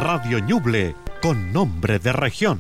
Radio Ñuble, con nombre de región.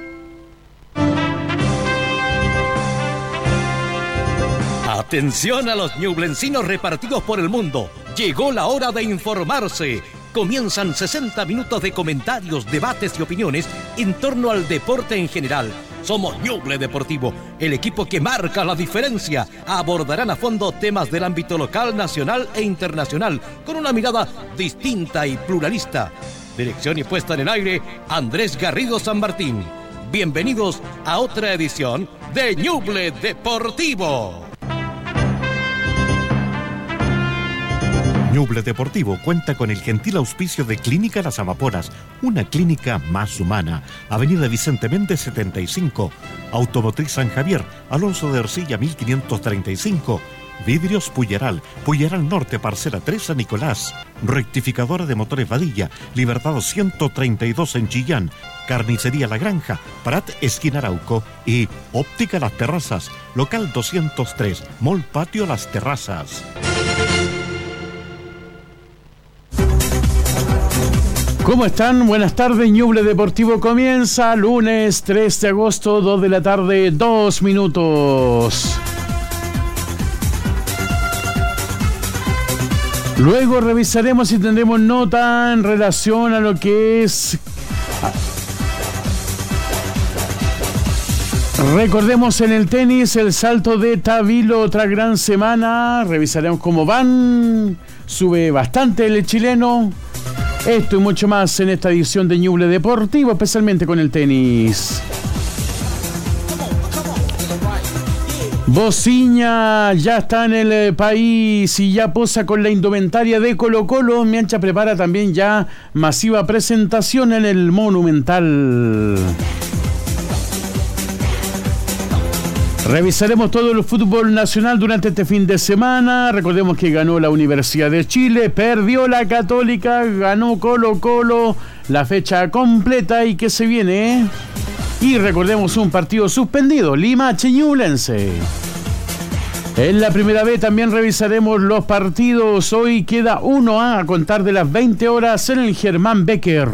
Atención a los ñublencinos repartidos por el mundo. Llegó la hora de informarse. Comienzan 60 minutos de comentarios, debates y opiniones en torno al deporte en general. Somos Ñuble Deportivo, el equipo que marca la diferencia. Abordarán a fondo temas del ámbito local, nacional e internacional, con una mirada distinta y pluralista. Dirección y puesta en el aire, Andrés Garrido San Martín. Bienvenidos a otra edición de Ñuble Deportivo. Ñuble Deportivo cuenta con el gentil auspicio de Clínica Las Amapolas, una clínica más humana. Avenida Vicente Méndez 75, Automotriz San Javier, Alonso de Ercilla 1535, Vidrios Puyeral, Puyeral Norte, Parcela 3 San Nicolás, Rectificadora de Motores Vadilla, Libertad 132 en Chillán, Carnicería La Granja, Prat esquina Arauco y Óptica Las Terrazas, local 203, Mall Patio Las Terrazas. ¿Cómo están? Buenas tardes, Ñuble Deportivo comienza lunes 3 de agosto, 2 de la tarde, 2 minutos. Luego revisaremos y tendremos nota en relación a lo que es... Recordemos en el tenis el salto de Tavilo, otra gran semana. Revisaremos cómo van. Sube bastante el chileno. Esto y mucho más en esta edición de Ñuble Deportivo, especialmente con el tenis. Bociña ya está en el país y ya posa con la indumentaria de Colo-Colo. Miancha prepara también ya masiva presentación en el Monumental. Revisaremos todo el fútbol nacional durante este fin de semana. Recordemos que ganó la Universidad de Chile, perdió la Católica, ganó Colo-Colo, la fecha completa y que se viene. Y recordemos un partido suspendido, Limache-Ñublense. En la primera vez también revisaremos los partidos. Hoy queda uno a contar de las 20 horas en el Germán Becker.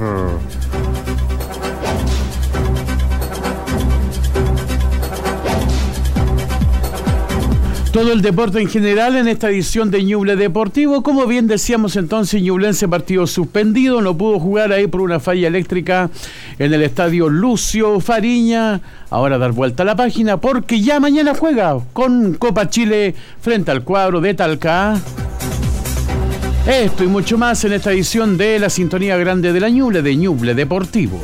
Todo el deporte en general en esta edición de Ñuble Deportivo. Como bien decíamos entonces, Ñublense partido suspendido, no pudo jugar ahí por una falla eléctrica en el estadio Lucio Fariña. Ahora dar vuelta a la página porque ya mañana juega con Copa Chile frente al cuadro de Talca. Esto y mucho más en esta edición de la sintonía grande de la Ñuble, de Ñuble Deportivo.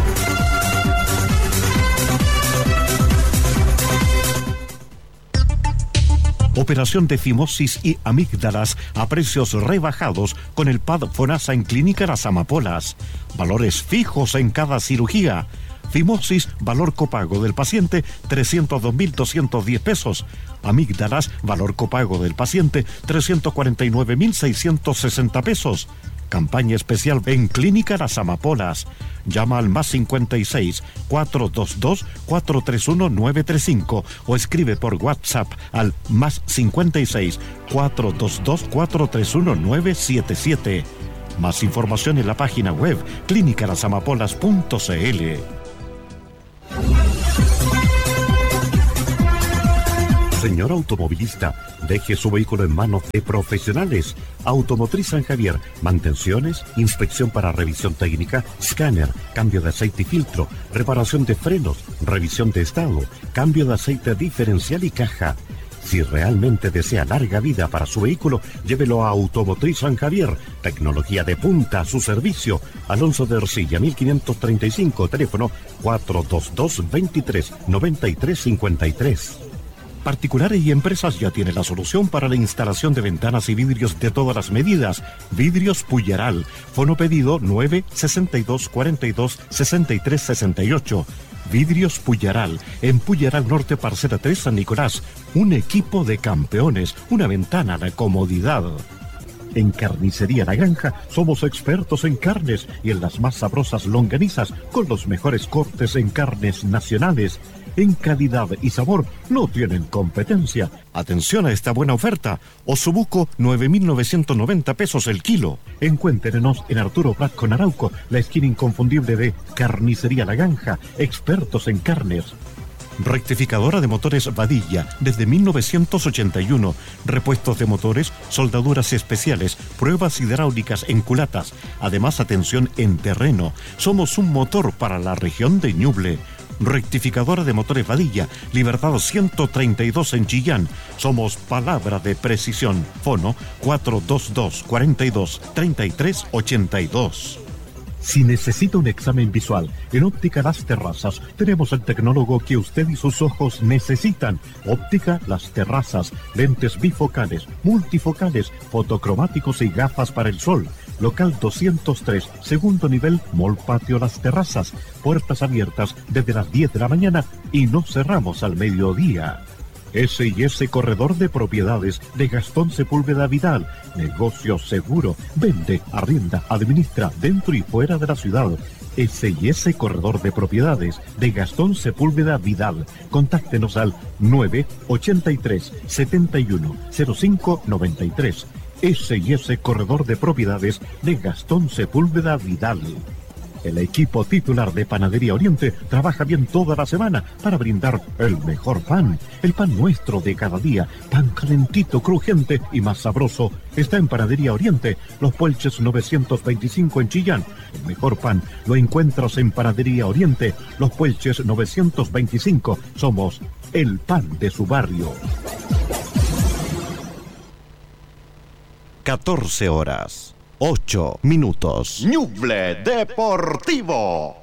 Operación de fimosis y amígdalas a precios rebajados con el PAD FONASA en Clínica Las Amapolas. Valores fijos en cada cirugía. Fimosis, valor copago del paciente, 302.210 pesos. Amígdalas, valor copago del paciente, 349.660 pesos. Campaña especial en Clínica Las Amapolas. Llama al más 56 422 431 935 o escribe por WhatsApp al más 56 422 431 977. Más información en la página web clinicalasamapolas.cl. Señor automovilista, deje su vehículo en manos de profesionales. Automotriz San Javier, mantenciones, inspección para revisión técnica, escáner, cambio de aceite y filtro, reparación de frenos, revisión de estado, cambio de aceite diferencial y caja. Si realmente desea larga vida para su vehículo, llévelo a Automotriz San Javier. Tecnología de punta a su servicio. Alonso de Ercilla, 1535, teléfono 422-23-9353. Particulares y empresas ya tienen la solución para la instalación de ventanas y vidrios de todas las medidas. Vidrios Puyeral. Fono pedido 962-42-6368. Vidrios Puyeral. En Puyeral Norte, Parcela 3, San Nicolás. Un equipo de campeones. Una ventana de comodidad. En Carnicería La Granja somos expertos en carnes y en las más sabrosas longanizas con los mejores cortes en carnes nacionales. en calidad y sabor no tienen competencia. Atención a esta buena oferta. Osobuco, 9.990 pesos el kilo. Encuéntrenos en Arturo Prat con Arauco, la esquina inconfundible de Carnicería La Granja, expertos en carnes. Rectificadora de motores Vadilla, desde 1981. Repuestos de motores, soldaduras especiales, pruebas hidráulicas en culatas. Además, atención en terreno. Somos un motor para la región de Ñuble. Rectificadora de motores Vadilla, Libertad 132 en Chillán. Somos palabra de precisión. Fono 422-42-3382. Si necesita un examen visual, en Óptica Las Terrazas tenemos el tecnólogo que usted y sus ojos necesitan. Óptica Las Terrazas, lentes bifocales, multifocales, fotocromáticos y gafas para el sol. Local 203, segundo nivel, Mall Patio Las Terrazas. Puertas abiertas desde las 10 de la mañana y no cerramos al mediodía. S&S Corredor de Propiedades de Gastón Sepúlveda Vidal. Negocio seguro. Vende, arrienda, administra dentro y fuera de la ciudad. S&S Corredor de Propiedades de Gastón Sepúlveda Vidal. Contáctenos al 983 71 05 93. S&S Corredor de Propiedades de Gastón Sepúlveda Vidal. El equipo titular de Panadería Oriente trabaja bien toda la semana para brindar el mejor pan. El pan nuestro de cada día, pan calentito, crujiente y más sabroso, está en Panadería Oriente, Los Puelches 925 en Chillán. El mejor pan lo encuentras en Panadería Oriente, Los Puelches 925. Somos el pan de su barrio. 14 horas. 8 minutos. Ñuble Deportivo.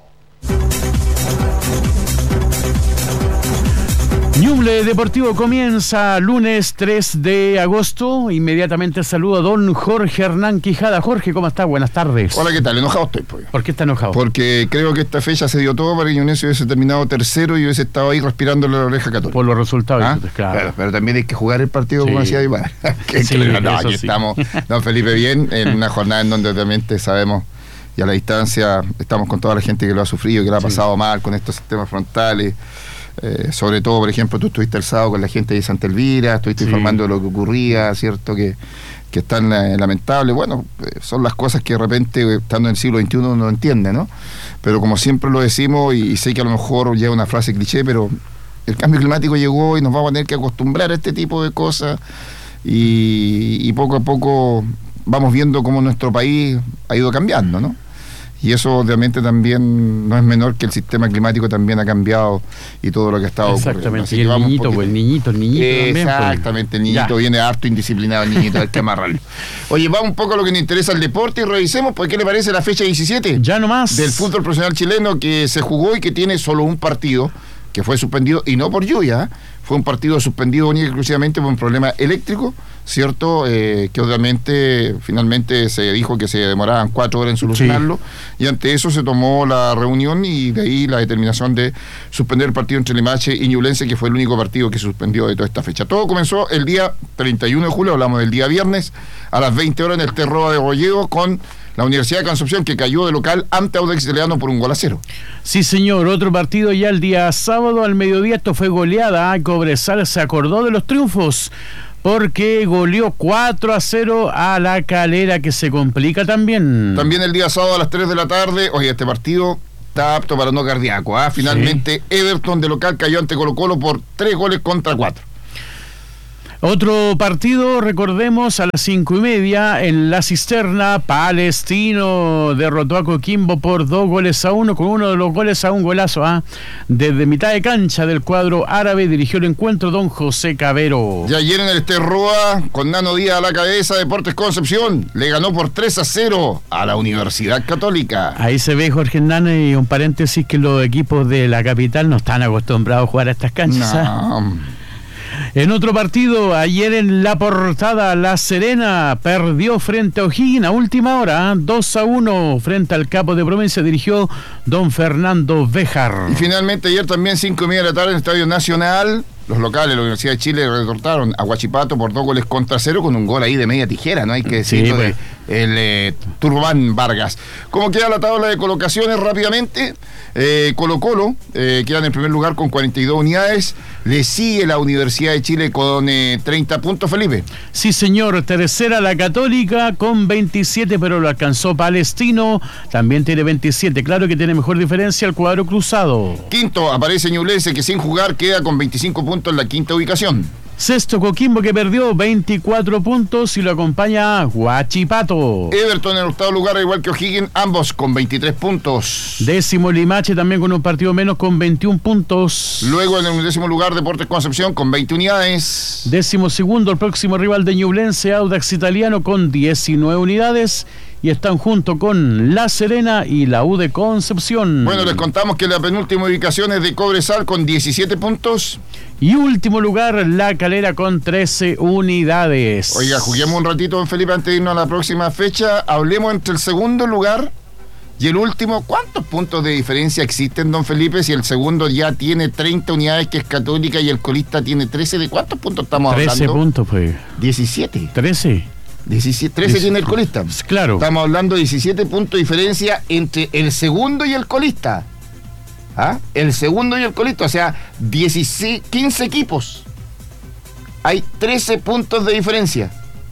Ñuble Deportivo comienza lunes 3 de agosto. Inmediatamente saludo a don Jorge Hernán Quijada. Jorge, ¿cómo está? Buenas tardes. Hola, ¿qué tal? Enojado estoy, pues. ¿Por qué está enojado? Porque creo que esta fecha se dio todo para que Ñublense hubiese terminado tercero y hubiese estado ahí respirándole la oreja Católica. Por los resultados, ¿Ah? Claro. Pero también hay que jugar el partido, como decía mi padre. Aquí estamos, don Felipe, bien, en una jornada en donde obviamente sabemos, y a la distancia estamos con toda la gente que lo ha sufrido, que lo ha pasado mal con estos sistemas frontales. Sobre todo, por ejemplo, tú estuviste el sábado con la gente de Santa Elvira, estuviste informando de lo que ocurría, ¿cierto? Que es tan lamentable. Bueno, son las cosas que de repente, estando en el siglo XXI, uno no entiende, ¿no? Pero como siempre lo decimos, y sé que a lo mejor ya es una frase cliché, pero el cambio climático llegó y nos vamos a tener que acostumbrar a este tipo de cosas, y poco a poco vamos viendo cómo nuestro país ha ido cambiando, ¿no? Y eso obviamente también no es menor, que el sistema climático también ha cambiado y todo lo que ha estado ocurriendo. Exactamente, y el niñito, pues el niñito también. Exactamente, el niñito viene harto indisciplinado, el niñito, hay que amarrarlo. Oye, vamos un poco a lo que nos interesa el deporte y revisemos, pues, ¿qué le parece la fecha 17? Ya nomás. Del fútbol profesional chileno, que se jugó y que tiene solo un partido, que fue suspendido, y no por lluvia, fue un partido suspendido única y exclusivamente por un problema eléctrico, ¿cierto? Que obviamente finalmente se dijo que se demoraban 4 horas en solucionarlo, y ante eso se tomó la reunión y de ahí la determinación de suspender el partido entre Limache y Ñublense, que fue el único partido que se suspendió de toda esta fecha. Todo comenzó el día 31 de julio, hablamos del día viernes, a las 20 horas en el Terroa de Rolledo, con la Universidad de Concepción, que cayó de local ante Audax Italiano por 1-0. Sí, señor. Otro partido ya el día sábado al mediodía. Esto fue goleada. Cobresal se acordó de los triunfos porque goleó 4-0 a La Calera, que se complica también. También el día sábado a las 3 de la tarde. Oye, este partido está apto para no cardíaco. Finalmente, Everton de local cayó ante Colo-Colo por 3-4. Otro partido, recordemos, a las 5:30 en La Cisterna. Palestino derrotó a Coquimbo por 2-1, con uno de los goles a un golazo. Desde mitad de cancha del cuadro árabe dirigió el encuentro don José Cabero. Y ayer en el Terroa, con Nano Díaz a la cabeza, Deportes Concepción le ganó por 3-0 a la Universidad Católica. Ahí se ve, Jorge Hernán, y un paréntesis, que los equipos de la capital no están acostumbrados a jugar a estas canchas. No. En otro partido, ayer en La Portada, La Serena perdió frente a O'Higgins a última hora, 2-1 frente al Capo de Provincia, dirigió don Fernando Béjar. Y finalmente ayer también 5:30 de la tarde en el Estadio Nacional, los locales, la Universidad de Chile, derrotaron a Huachipato por 2-0 con un gol ahí de media tijera, no hay que decirlo, pues. el Turbán Vargas. ¿Cómo queda la tabla de colocaciones rápidamente? Colo-Colo queda en el primer lugar con 42 unidades. Le sigue la Universidad de Chile con 30 puntos, Felipe. Sí, señor. Tercera la Católica con 27, pero lo alcanzó Palestino. También tiene 27. Claro que tiene mejor diferencia el cuadro cruzado. Quinto aparece Ñublense, que sin jugar queda con 25 puntos en la quinta ubicación. Sexto, Coquimbo, que perdió 24 puntos y lo acompaña Huachipato. Everton en el octavo lugar, igual que O'Higgins, ambos con 23 puntos. Décimo, Limache, también con un partido menos, con 21 puntos. Luego en el décimo lugar, Deportes Concepción con 20 unidades. Décimo segundo, el próximo rival de Ñublense, Audax Italiano, con 19 unidades. Y están junto con La Serena y la U de Concepción. Bueno, les contamos que la penúltima ubicación es de Cobresal con 17 puntos. Y último lugar, La Calera con 13 unidades. Oiga, juguemos un ratito, don Felipe, antes de irnos a la próxima fecha. Hablemos entre el segundo lugar y el último. ¿Cuántos puntos de diferencia existen, don Felipe? Si el segundo ya tiene 30 unidades, que es Católica, y el colista tiene 13, ¿de cuántos puntos estamos hablando? 13 puntos, pues. 17. 13. 13 tiene el colista. Claro. Estamos hablando de 17 puntos de diferencia entre el segundo y el colista. ¿Ah? El segundo y el colista, o sea, 15 equipos. Hay 13 puntos de diferencia.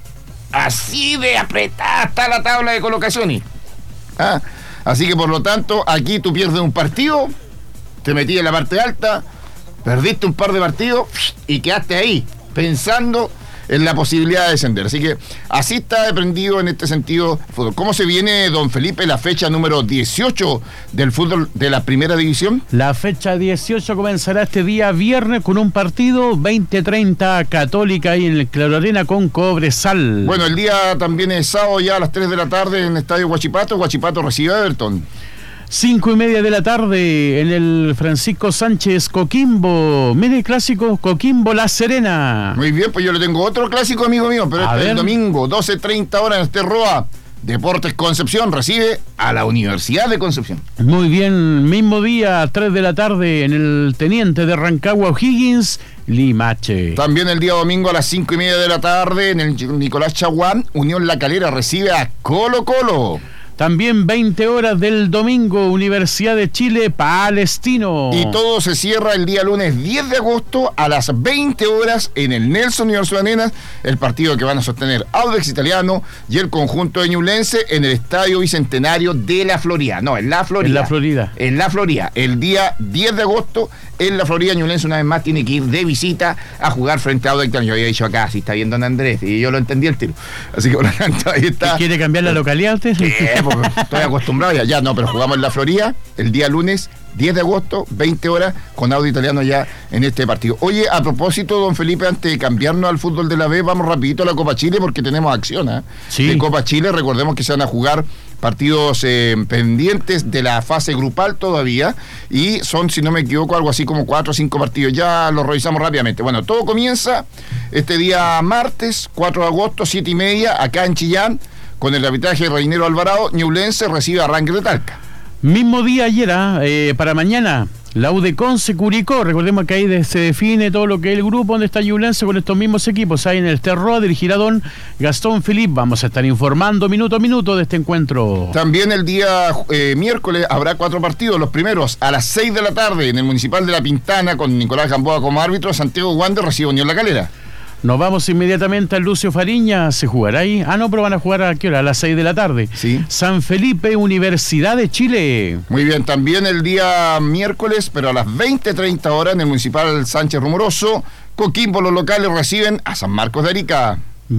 Así de apretada está la tabla de colocaciones. ¿Ah? Así que por lo tanto, aquí tú pierdes un partido, te metí en la parte alta, perdiste un par de partidos y quedaste ahí, pensando en la posibilidad de descender. Así que así está deprendido en este sentido el fútbol. ¿Cómo se viene, don Felipe, la fecha número 18 del fútbol de la primera división? La fecha 18 comenzará este día viernes con un partido 20-30 Católica ahí en el Claro Arena con Cobresal. Bueno, el día también es sábado ya a las 3 de la tarde en el Estadio Huachipato. Huachipato recibe a Everton. 5:30 de la tarde en el Francisco Sánchez Coquimbo. Mire el clásico Coquimbo La Serena. Muy bien, pues yo le tengo otro clásico, amigo mío, pero este es el domingo, 12:30 horas en Esterroa. Deportes Concepción recibe a la Universidad de Concepción. Muy bien, mismo día, 3 de la tarde en el Teniente de Rancagua O'Higgins, Limache. También el día domingo a las 5:30 de la tarde en el Nicolás Chaguán, Unión La Calera recibe a Colo-Colo. También 20 horas del domingo, Universidad de Chile, Palestino. Y todo se cierra el día lunes 10 de agosto a las 20 horas en el Nelson Universal Arenas, el partido que van a sostener Audax Italiano y el conjunto de Ñublense en el Estadio Bicentenario de la Florida. No, en la Florida. En la Florida. En la Florida. El día 10 de agosto en la Florida, Ñublense una vez más tiene que ir de visita a jugar frente a Audax Italiano. Yo había dicho acá, si está viendo don Andrés, y yo lo entendí el tiro. Así que por lo tanto ahí está. ¿Quiere cambiar la localidad usted? Porque estoy acostumbrado ya, no, pero jugamos en la Florida el día lunes 10 de agosto, 20 horas, con Audax Italiano ya en este partido. Oye, a propósito, don Felipe, antes de cambiarnos al fútbol de la B, vamos rapidito a la Copa Chile porque tenemos acción, ¿eh? Sí. De Copa Chile, recordemos que se van a jugar partidos pendientes de la fase grupal todavía, y son, si no me equivoco, algo así como 4 o 5 partidos. Ya los revisamos rápidamente. Bueno, todo comienza este día martes, 4 de agosto, 7:30, acá en Chillán, con el arbitraje de Reinero Alvarado. Ñublense recibe a Rangers de Talca. Mismo día ayer, para mañana, la U de Conce Curicó. Recordemos que ahí se define todo lo que es el grupo donde está Ñublense con estos mismos equipos. Ahí en el Esterroa dirigirá don Gastón Philippe. Vamos a estar informando minuto a minuto de este encuentro. También el día miércoles habrá 4 partidos. Los primeros a las 6 de la tarde en el Municipal de La Pintana, con Nicolás Gamboa como árbitro. Santiago Wander recibe Unión La Calera. Nos vamos inmediatamente al Lucio Fariña. ¿Se jugará ahí? Ah, no, pero van a jugar ¿a qué hora? A las 6 de la tarde. Sí. San Felipe, Universidad de Chile. Muy bien, también el día miércoles, pero a las 20:30 horas en el Municipal Sánchez Rumoroso, Coquimbo, los locales reciben a San Marcos de Arica.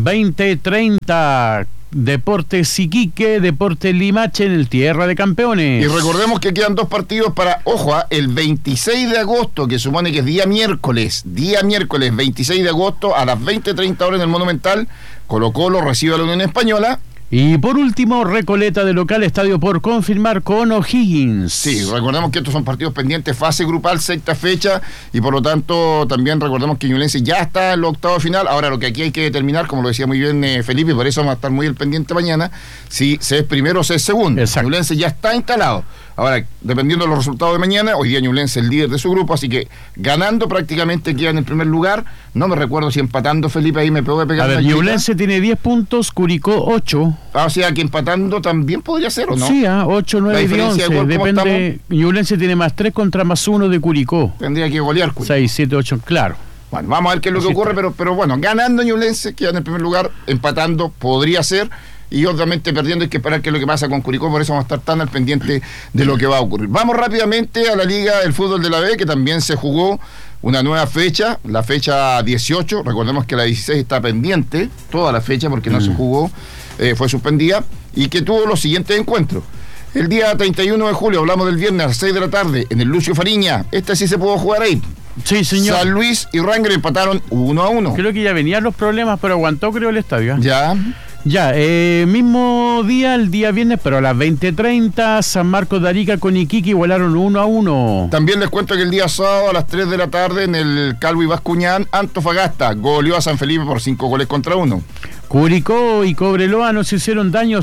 20:30. Deportes Iquique, Deportes Limache en el Tierra de Campeones. Y recordemos que quedan 2 partidos para, ojo, el 26 de agosto, que supone que es día miércoles, 26 de agosto a las 20:30 horas en el Monumental, Colo-Colo recibe a la Unión Española. Y por último, Recoleta de local, estadio por confirmar con O'Higgins. Sí, recordemos que estos son partidos pendientes, fase grupal, sexta fecha, y por lo tanto también recordemos que Ñublense ya está en los octavos de final. Ahora lo que aquí hay que determinar, como lo decía muy bien Felipe, y por eso vamos a estar muy al pendiente mañana, si se es primero o se es segundo. Exacto. Ñublense ya está instalado. Ahora, dependiendo de los resultados de mañana, hoy día Ñublense es el líder de su grupo, así que ganando prácticamente queda en el primer lugar. No me recuerdo si empatando, Felipe, ahí me pegó de pegar. A ver, Ñublense tiene 10 puntos, Curicó 8. O sea, que empatando también podría ser, ¿o no? Sí, 8, 9 y 11. Depende. Ñublense tiene más 3 contra más 1 de Curicó. Tendría que golear Curicó. 6, 7, 8, claro. Bueno, vamos a ver qué es lo que ocurre, pero bueno, ganando Ñublense queda en el primer lugar, empatando podría ser. Y obviamente perdiendo hay que esperar qué es lo que pasa con Curicó, por eso vamos a estar tan al pendiente de lo que va a ocurrir. Vamos rápidamente a la Liga del Fútbol de la B, que también se jugó una nueva fecha, la fecha 18, recordemos que la 16 está pendiente, toda la fecha porque no se jugó, fue suspendida, y que tuvo los siguientes encuentros. El día 31 de julio, hablamos del viernes a las 6 de la tarde, en el Lucio Fariña, sí se pudo jugar ahí. Sí, señor. San Luis y Ranger empataron 1-1. Creo que ya venían los problemas, pero aguantó, creo, el estadio. Ya, mismo día, el día viernes, pero a las 20:30, San Marcos de Arica con Iquique igualaron 1-1. También les cuento que el día sábado a las 3 de la tarde en el Calvo y Bascuñán, Antofagasta goleó a San Felipe por 5-1. Curicó y Cobreloa nos hicieron daño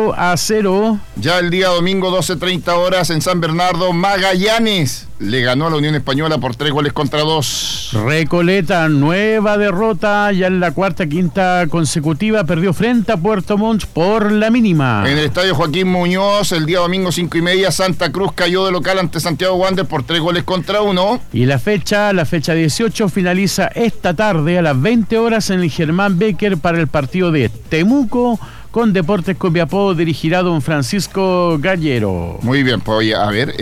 0-0. Ya el día domingo 12:30 horas en San Bernardo, Magallanes le ganó a la Unión Española por 3-2. Recoleta, nueva derrota, ya en la quinta consecutiva, perdió frente a Puerto Montt por la mínima. En el estadio Joaquín Muñoz, el día domingo 5:30, Santa Cruz cayó de local ante Santiago Wander por 3-1. Y la fecha 18 finaliza esta tarde a las 20 horas en el Germán Becker para el partido de Temuco con Deportes Copiapó, dirigirá don Francisco Gallero. Muy bien, pues oye, a ver,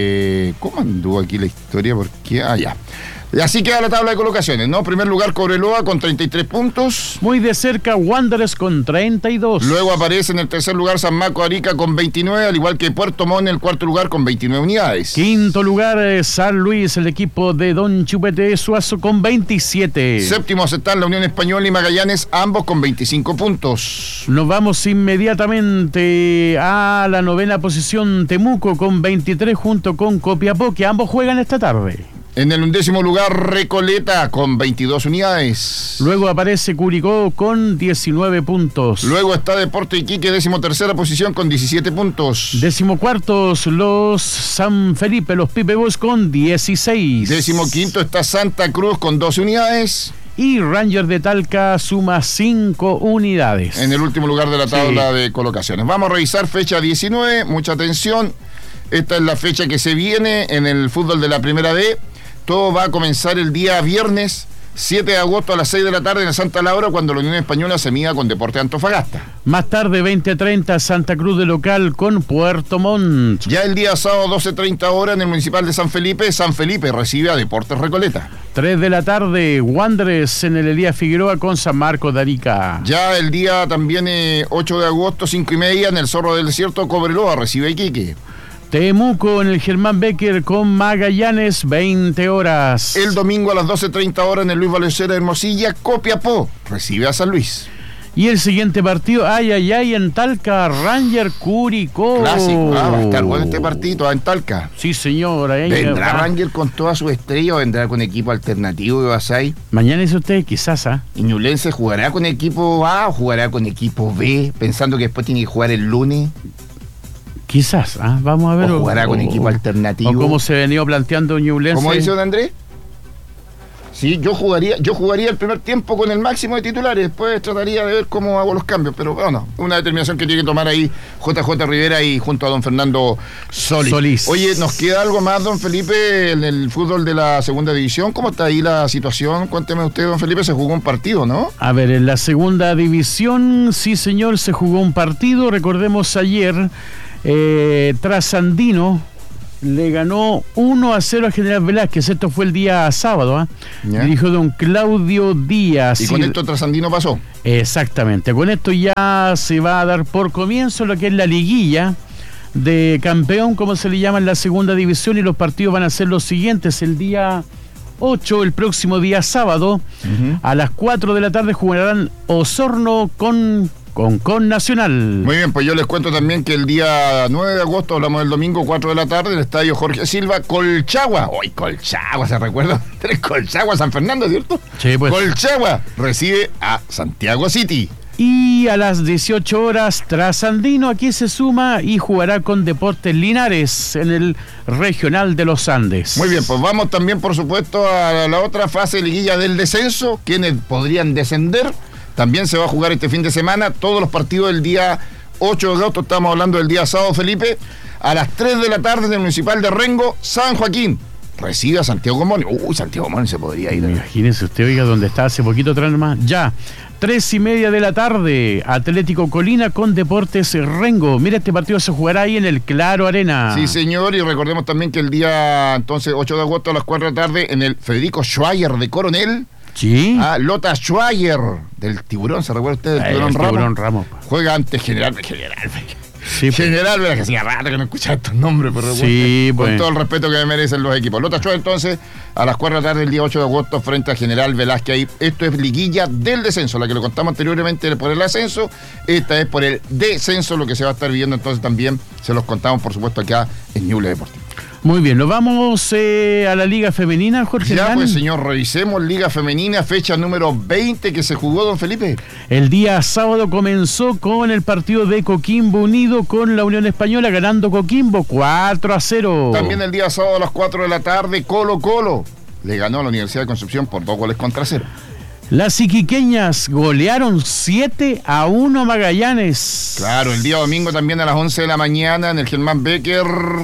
¿cómo anduvo aquí la historia? Porque, ya. Así queda la tabla de colocaciones, ¿no? Primer lugar Cobreloa con 33 puntos. Muy de cerca Wanderers con 32. Luego aparece en el tercer lugar San Marcos Arica con 29, al igual que Puerto Montt en el cuarto lugar con 29 unidades. Quinto lugar San Luis, el equipo de don Chupete Suazo con 27. Séptimos están la Unión Española y Magallanes, ambos con 25 puntos. Nos vamos inmediatamente a la novena posición, Temuco con 23 junto con Copiapó, que ambos juegan esta tarde. En el 11º lugar, Recoleta, con 22 unidades. Luego aparece Curicó con 19 puntos. Luego está Deportes Iquique, 13ª posición, con 17 puntos. 14º, los San Felipe, los Pipe Boys, con 16. 15º está Santa Cruz, con 12 unidades. Y Ranger de Talca suma 5 unidades. En el último lugar de la tabla de colocaciones. Vamos a revisar fecha 19, mucha atención. Esta es la fecha que se viene en el fútbol de la Primera B. Todo va a comenzar el día viernes 7 de agosto a las 6 de la tarde en Santa Laura, cuando la Unión Española se mida con Deportes Antofagasta. Más tarde, 20:30, Santa Cruz de local con Puerto Montt. Ya el día sábado, 12:30 horas, en el Municipal de San Felipe recibe a Deportes Recoleta. 3 de la tarde, Wanderers en el Elías Figueroa con San Marcos de Arica. Ya el día también 8 de agosto, 5:30, en el Zorro del Desierto, Cobreloa recibe a Iquique. Temuco en el Germán Becker con Magallanes, 20 horas. El domingo a las 12:30 horas en el Luis Valecera Hermosilla, Copiapó recibe a San Luis. Y el siguiente partido, en Talca, Ranger Curicó. Clásico, va a estar bueno este partido en Talca. Sí, señor. ¿Vendrá Ranger con toda su estrella o vendrá con equipo alternativo de Basay? Mañana dice usted, quizás. ¿Y Ñublense jugará con equipo A o jugará con equipo B, pensando que después tiene que jugar el lunes? Quizás, vamos a ver. O jugará con equipo alternativo. O cómo se venía planteando Ñublense. ¿Cómo dice don Andrés? Sí, yo jugaría el primer tiempo con el máximo de titulares, después trataría de ver cómo hago los cambios, pero bueno, una determinación que tiene que tomar ahí JJ Rivera y junto a don Fernando Solís. Oye, ¿nos queda algo más, don Felipe, en el fútbol de la segunda división? ¿Cómo está ahí la situación? Cuénteme usted, don Felipe, se jugó un partido, ¿no? A ver, en la segunda división, sí señor, se jugó un partido, recordemos ayer, Trasandino le ganó 1-0 a General Velázquez. Esto fue el día sábado, dirigió don Claudio Díaz. ¿Y con esto Trasandino pasó? Exactamente, con esto ya se va a dar por comienzo lo que es la liguilla de campeón, como se le llama en la segunda división, y los partidos van a ser los siguientes. El día 8, el próximo día sábado, a las 4 de la tarde jugarán Osorno con Nacional. Muy bien, pues yo les cuento también que el día 9 de agosto, hablamos del domingo, 4 de la tarde, en el estadio Jorge Silva, Colchagua. ¡Uy, Colchagua! ¿Se recuerda? Colchagua, San Fernando, ¿cierto? Sí, pues. Colchagua recibe a Santiago City. Y a las 18 horas, Trasandino aquí se suma y jugará con Deportes Linares en el Regional de los Andes. Muy bien, pues vamos también, por supuesto, a la otra fase de liguilla del descenso. Quienes podrían descender. También se va a jugar este fin de semana. Todos los partidos del día 8 de agosto, estamos hablando del día sábado, Felipe. A las 3 de la tarde en el Municipal de Rengo, San Joaquín recibe a Santiago Moni. Santiago Moni se podría ir. Imagínese usted, oiga, donde está hace poquito atrás nomás. Ya. 3:30 de la tarde, Atlético Colina con Deportes Rengo. Mira, este partido se jugará ahí en el Claro Arena. Sí, señor, y recordemos también que el día, entonces, 8 de agosto a las 4 de la tarde, en el Federico Schweier de Coronel. Sí. Lota Schweier, del Tiburón, ¿se recuerda usted del Tiburón Ramos? Juega ante General. Sí, General, que hacía rato que no escuchaba estos nombres, pero sí, con todo el respeto que me merecen los equipos. Lota Schweier, entonces, a las 4 de la tarde del día 8 de agosto, frente a General Velázquez. Ahí, esto es liguilla del descenso, la que lo contamos anteriormente por el ascenso, esta es por el descenso, lo que se va a estar viviendo entonces también, se los contamos por supuesto acá en Ñuble Deportivo. Muy bien, nos vamos a la Liga Femenina, Jorge. Ya, pues señor, revisemos Liga Femenina, fecha número 20 que se jugó, don Felipe. El día sábado comenzó con el partido de Coquimbo Unido con la Unión Española, ganando Coquimbo 4-0. También el día sábado a las 4 de la tarde, Colo Colo le ganó a la Universidad de Concepción por 2-0. Las iquiqueñas golearon 7-1 a Magallanes. Claro, el día domingo también a las 11 de la mañana en el Germán Becker.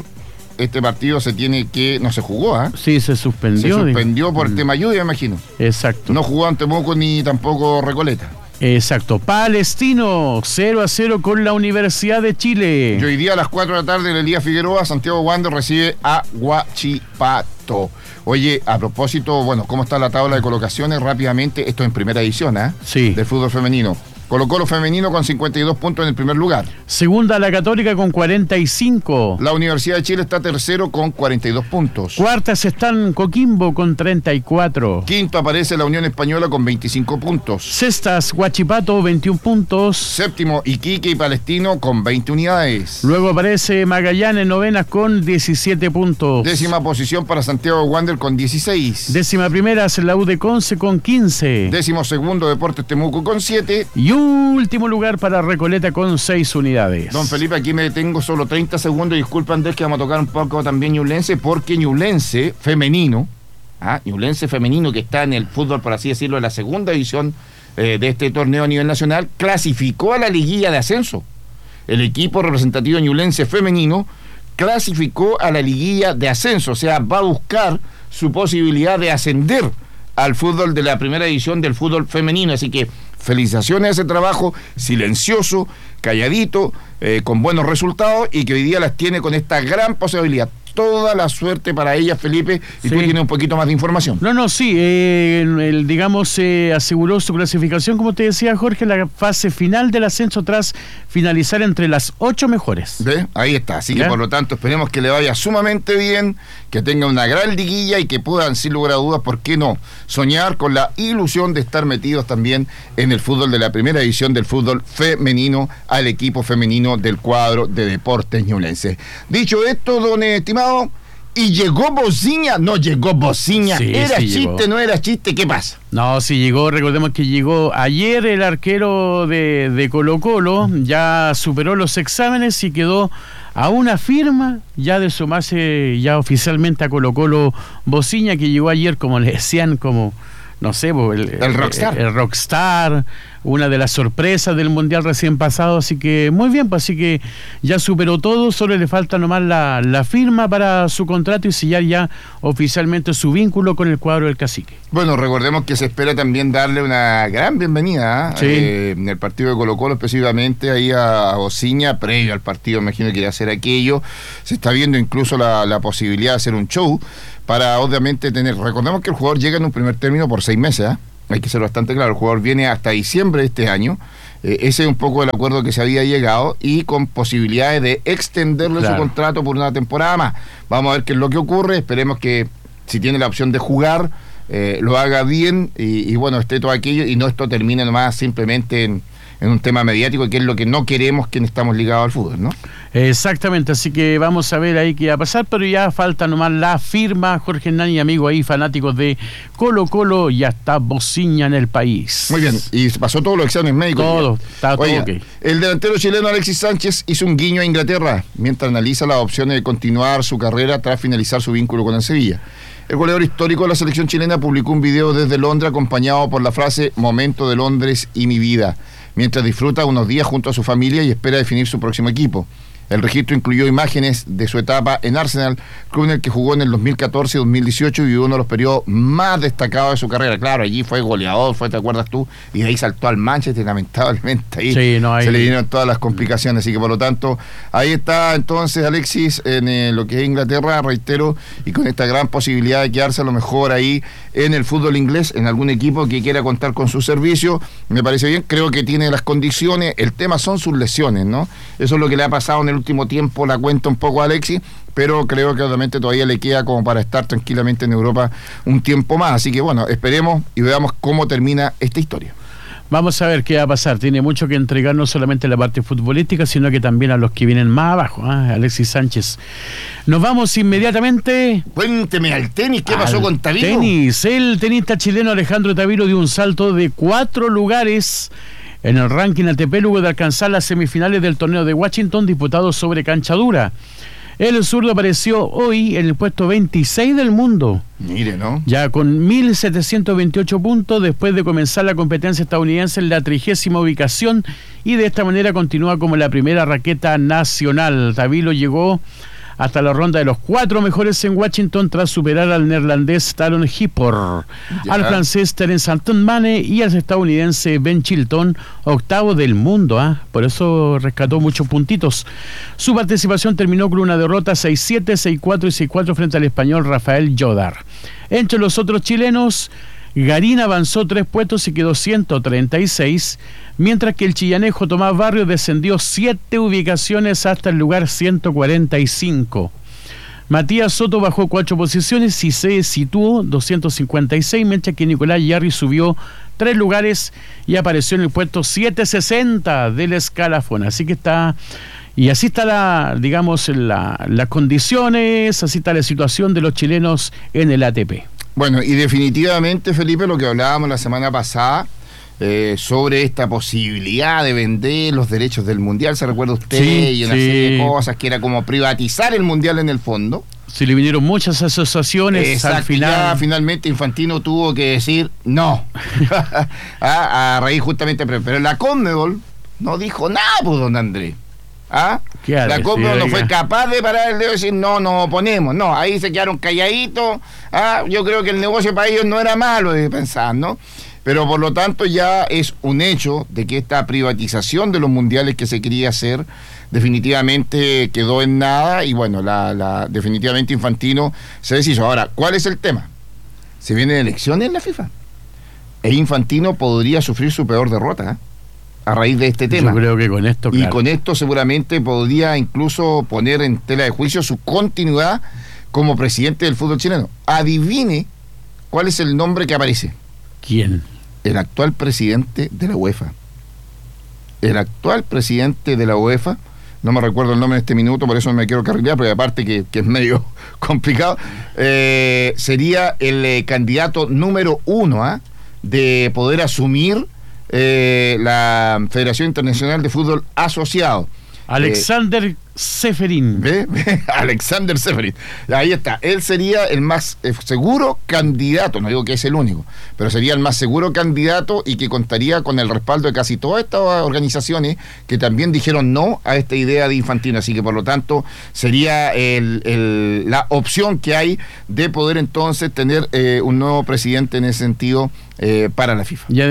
Este partido no se jugó, ¿ah? Sí, se suspendió. Se suspendió por el tema lluvia, imagino. Exacto. No jugó ante Temuco ni tampoco Recoleta. Exacto. Palestino 0-0 con la Universidad de Chile. Y hoy día a las 4 de la tarde en el día Figueroa, Santiago Wander recibe a Huachipato. Oye, a propósito, bueno, ¿cómo está la tabla de colocaciones? Rápidamente, esto en primera edición, ¿ah? Sí. Del fútbol femenino. Colo Colo femenino con 52 puntos en el primer lugar. Segunda la Católica con 45. La Universidad de Chile está tercero con 42 puntos. Cuartas están Coquimbo con 34. Quinto aparece la Unión Española con 25 puntos. Sextas Huachipato 21 puntos. Séptimo Iquique y Palestino con 20 unidades. Luego aparece Magallanes novenas con 17 puntos. Décima posición para Santiago Wander con 16. Décima primera es la U de Conce con 15. Décimo segundo Deportes Temuco con 7. Y último lugar para Recoleta con 6 unidades. Don Felipe, aquí me detengo solo 30 segundos. Disculpa, Andrés, que vamos a tocar un poco también Ñublense, porque Ñublense femenino, Ñublense femenino, que está en el fútbol, por así decirlo, en la segunda división de este torneo a nivel nacional, clasificó a la liguilla de ascenso. El equipo representativo Ñublense femenino clasificó a la liguilla de ascenso, o sea, va a buscar su posibilidad de ascender al fútbol de la primera división del fútbol femenino, así que felicitaciones a ese trabajo silencioso, calladito, con buenos resultados y que hoy día las tiene con esta gran posibilidad. Toda la suerte para ellas, Felipe, y tú tienes un poquito más de información. Sí, digamos, aseguró su clasificación, como te decía Jorge, la fase final del ascenso tras finalizar entre las 8 mejores. ¿Ve? Ahí está, así que por lo tanto esperemos que le vaya sumamente bien, que tenga una gran liguilla y que puedan, sin lugar a dudas, ¿por qué no?, soñar con la ilusión de estar metidos también en el fútbol de la primera división del fútbol femenino, al equipo femenino del cuadro de Deportes Ñublense. Dicho esto, don estimado, y llegó Bociña. No llegó Bociña. Sí, ¿Era sí chiste? Llegó. ¿No era chiste? ¿Qué pasa? No, sí llegó. Recordemos que llegó ayer el arquero de Colo Colo. Ya superó los exámenes y quedó a una firma ya de sumarse ya oficialmente a Colo Colo Bociña, que llegó ayer, como le decían, como... no sé, el rockstar. El rockstar, una de las sorpresas del Mundial recién pasado, así que muy bien, pues así que ya superó todo, solo le falta nomás la firma para su contrato y sellar ya oficialmente su vínculo con el cuadro del Cacique. Bueno, recordemos que se espera también darle una gran bienvenida en el partido de Colo Colo, específicamente ahí a Bociña, previo al partido, me imagino que iba a hacer aquello. Se está viendo incluso la posibilidad de hacer un show para obviamente recordemos que el jugador llega en un primer término por 6 meses, hay que ser bastante claro, el jugador viene hasta diciembre de este año, ese es un poco el acuerdo que se había llegado y con posibilidades de extenderle su contrato por una temporada más. Vamos a ver qué es lo que ocurre, esperemos que si tiene la opción de jugar, lo haga bien y bueno, esté todo aquello y no esto termine nomás simplemente en un tema mediático, que es lo que no queremos quienes estamos ligados al fútbol, ¿no? Exactamente, así que vamos a ver ahí qué va a pasar, pero ya falta nomás la firma. Jorge Hernán y amigos ahí, fanáticos de Colo Colo, ya está bociña en el país. Muy bien, y pasó todos los exámenes médicos. Todo, está todo ok. El delantero chileno Alexis Sánchez hizo un guiño a Inglaterra mientras analiza las opciones de continuar su carrera tras finalizar su vínculo con el Sevilla. El goleador histórico de la selección chilena publicó un video desde Londres acompañado por la frase "Momento de Londres y mi vida", mientras disfruta unos días junto a su familia y espera definir su próximo equipo. El registro incluyó imágenes de su etapa en Arsenal, club en el que jugó en el 2014 y 2018 y vivió uno de los periodos más destacados de su carrera. Claro, allí fue goleador, ¿te acuerdas tú? Y de ahí saltó al Manchester y lamentablemente ahí se le dieron todas las complicaciones. Así que por lo tanto, ahí está entonces Alexis en lo que es Inglaterra, reitero, y con esta gran posibilidad de quedarse a lo mejor ahí en el fútbol inglés, en algún equipo que quiera contar con su servicio. Me parece bien, creo que tiene las condiciones. El tema son sus lesiones, ¿no? Eso es lo que le ha pasado en el último tiempo, la cuenta un poco a Alexis, pero creo que obviamente todavía le queda como para estar tranquilamente en Europa un tiempo más. Así que bueno, esperemos y veamos cómo termina esta historia. Vamos a ver qué va a pasar. Tiene mucho que entregar, no solamente la parte futbolística, sino que también a los que vienen más abajo, Alexis Sánchez. Nos vamos inmediatamente. Cuénteme al tenis, ¿qué pasó con Tavilo? Tenis. El tenista chileno Alejandro Tavilo dio un salto de 4 lugares en el ranking ATP luego de alcanzar las semifinales del torneo de Washington disputado sobre cancha dura. El zurdo apareció hoy en el puesto 26 del mundo. Mire, ¿no? Ya con 1.728 puntos después de comenzar la competencia estadounidense en la 30ª ubicación, y de esta manera continúa como la primera raqueta nacional. Tavilo llegó hasta la ronda de los 4 mejores en Washington tras superar al neerlandés Talon Hippor, al francés Terence Anton-Mane y al estadounidense Ben Chilton, octavo del mundo. Por eso rescató muchos puntitos. Su participación terminó con una derrota 6-7, 6-4 y 6-4 frente al español Rafael Jodar. Entre los otros chilenos, Garín avanzó 3 puestos y quedó 136, mientras que el chillanejo Tomás Barrios descendió 7 ubicaciones hasta el lugar 145. Matías Soto bajó 4 posiciones y se situó 256, mientras que Nicolás Yarri subió 3 lugares y apareció en el puesto 760 del escalafón. Así que está... Y así está las condiciones, así está la situación de los chilenos en el ATP. Bueno, y definitivamente, Felipe, lo que hablábamos la semana pasada sobre esta posibilidad de vender los derechos del Mundial, ¿se recuerda usted? Y una serie de cosas que era como privatizar el Mundial en el fondo. Sí, le vinieron muchas asociaciones. Exacto, al final. Ya finalmente Infantino tuvo que decir no. A raíz justamente, pero la Conmebol no dijo nada, pues, don Andrés. La Conmebol no fue capaz de parar el dedo y decir no, nos oponemos. No, ahí se quedaron calladitos. Yo creo que el negocio para ellos no era malo de pensar, ¿no? Pero por lo tanto ya es un hecho de que esta privatización de los mundiales que se quería hacer definitivamente quedó en nada, y bueno, definitivamente Infantino se deshizo. Ahora, ¿cuál es el tema? Se vienen elecciones en la FIFA e Infantino podría sufrir su peor derrota, a raíz de este tema. Yo creo que con esto, claro. Y con esto seguramente podría incluso poner en tela de juicio su continuidad como presidente del fútbol chileno. Adivine cuál es el nombre que aparece. ¿Quién? El actual presidente de la UEFA. El actual presidente de la UEFA, no me recuerdo el nombre en este minuto, por eso no me quiero carrilear, pero aparte que es medio complicado, sería el candidato número 1 de poder asumir la Federación Internacional de Fútbol Asociado. Alexander Ceferin. ¿Ve? Alexander Ceferin. Ahí está. Él sería el más seguro candidato, no digo que es el único, pero sería el más seguro candidato y que contaría con el respaldo de casi todas estas organizaciones que también dijeron no a esta idea de Infantino. Así que por lo tanto sería la opción que hay de poder entonces tener un nuevo presidente en ese sentido para la FIFA.